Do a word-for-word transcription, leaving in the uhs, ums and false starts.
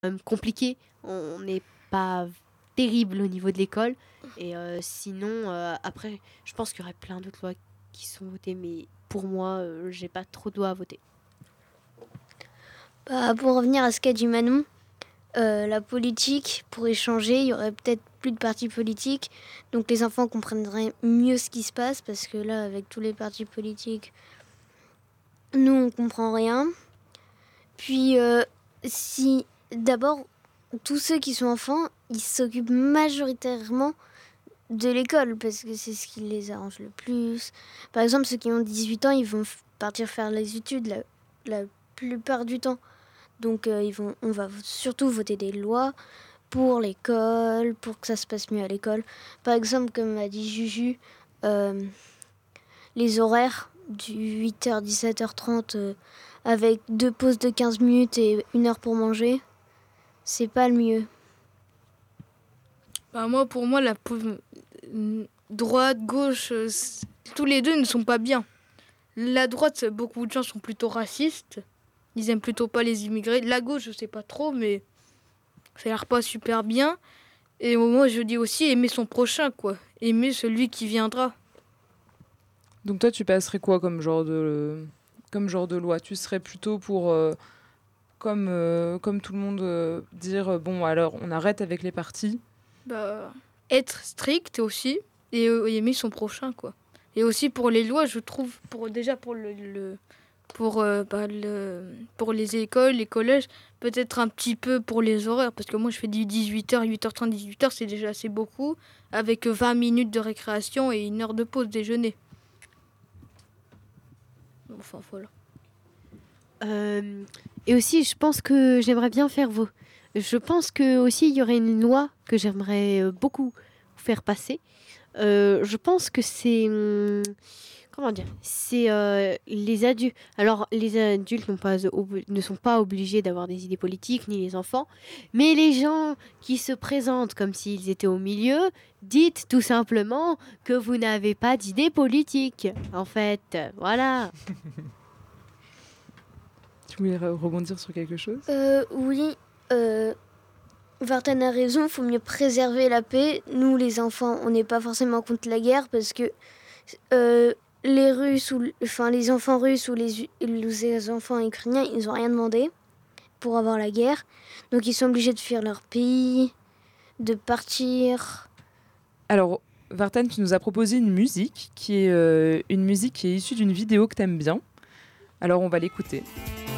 même compliqué. On n'est pas terrible au niveau de l'école. Et euh, sinon, euh, après, je pense qu'il y aurait plein d'autres lois qui sont votées, mais pour moi, euh, j'ai pas trop de lois à voter. Bah, pour revenir à ce qu'a dit Manon, euh, la politique pourrait changer, il y aurait peut-être plus de partis politiques, donc les enfants comprendraient mieux ce qui se passe, parce que là, avec tous les partis politiques, nous, on comprend rien. Puis, euh, si d'abord, tous ceux qui sont enfants, ils s'occupent majoritairement de l'école, parce que c'est ce qui les arrange le plus. Par exemple, ceux qui ont dix-huit ans, ils vont f- partir faire les études la, la plupart du temps. Donc, euh, ils vont, on va surtout voter des lois pour l'école, pour que ça se passe mieux à l'école. Par exemple, comme a dit Juju, euh, les horaires du huit heures dix-sept heures trente euh, avec deux pauses de quinze minutes et une heure pour manger, c'est pas le mieux. Bah moi, pour moi, la pau- euh, droite, gauche, euh, c- tous les deux ne sont pas bien. La droite, beaucoup de gens sont plutôt racistes. Ils aiment plutôt pas les immigrés. La gauche, je sais pas trop, mais ça a l'air pas super bien. Et moi, je dis aussi aimer son prochain, quoi. Aimer celui qui viendra. Donc toi, tu passerais quoi comme genre de, comme genre de loi? Tu serais plutôt pour, euh, comme, euh, comme tout le monde, euh, dire, euh, bon, alors, on arrête avec les partis. Bah, être strict aussi et euh, aimer son prochain, quoi. Et aussi pour les lois, je trouve, pour déjà pour le, le- pour euh, bah, le, pour les écoles, les collèges, peut-être un petit peu pour les horaires, parce que moi je fais du dix-huit heures, huit heures trente, dix-huit heures, c'est déjà assez beaucoup, avec vingt minutes de récréation et une heure de pause déjeuner. Enfin voilà. Euh, et aussi, je pense que j'aimerais bien faire vos. Je pense que aussi il y aurait une loi que j'aimerais euh, beaucoup faire passer. Euh, je pense que c'est hum, comment dire, c'est euh, les adultes. Alors les adultes n'ont pas ob- ne sont pas obligés d'avoir des idées politiques ni les enfants, mais les gens qui se présentent comme s'ils étaient au milieu, dites tout simplement que vous n'avez pas d'idées politiques. En fait, voilà. Tu voulais re- rebondir sur quelque chose? Euh, oui, euh, Vartan a raison, il faut mieux préserver la paix. Nous, les enfants, on n'est pas forcément contre la guerre parce que euh, les Russes, ou, enfin les enfants russes ou les, les enfants ukrainiens, ils n'ont rien demandé pour avoir la guerre. Donc ils sont obligés de fuir leur pays, de partir. Alors, Vartan, tu nous as proposé une musique qui est euh, une musique qui est issue d'une vidéo que t'aimes bien. Alors, on va l'écouter.